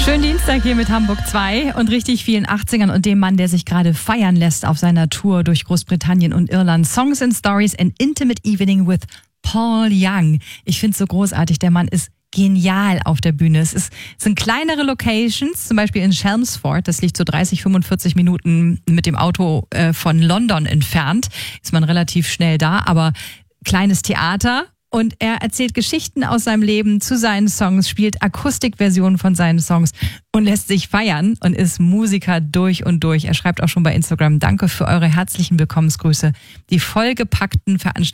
Schönen Dienstag hier mit Hamburg 2 und richtig vielen 80ern und dem Mann, der sich gerade feiern lässt auf seiner Tour durch Großbritannien und Irland. Songs and Stories, an Intimate Evening with Paul Young. Ich finde es so großartig, der Mann ist genial auf der Bühne. Es sind kleinere Locations, zum Beispiel in Chelmsford, das liegt so 30, 45 Minuten mit dem Auto von London entfernt. Ist man relativ schnell da, aber kleines Theater. Und er erzählt Geschichten aus seinem Leben zu seinen Songs, spielt Akustikversionen von seinen Songs und lässt sich feiern und ist Musiker durch und durch. Er schreibt auch schon bei Instagram: Danke für eure herzlichen Willkommensgrüße. Die vollgepackten Veranstaltungen